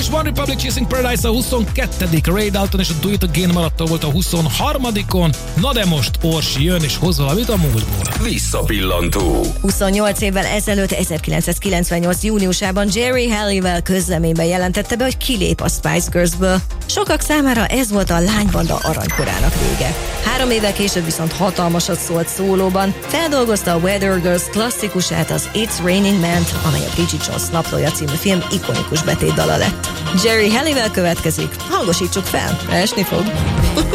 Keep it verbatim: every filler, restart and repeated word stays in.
és One Republic Chasing Paradise a huszonkettő Ray Dalton és a Do It Again maradta volt a huszonharmadikon Na de most Orsi jön és hoz valamit a múltból. Visszapillantó. huszonnyolc évvel ezelőtt, ezerkilencszázkilencvennyolc júniusában Jerry Halliwell közleményben jelentette be, hogy kilép a Spice Girlsből. Sokak számára ez volt a lánybanda aranykorának vége. Három évvel később viszont hatalmasat szólt szólóban, feldolgozta a Weather Girls klasszikusát, az It's Raining Man-t, amely a Bridget Jones naplója című film ikonikus betétdala lett. Jerry Halliwell következik, hangosítsuk fel, esni fog.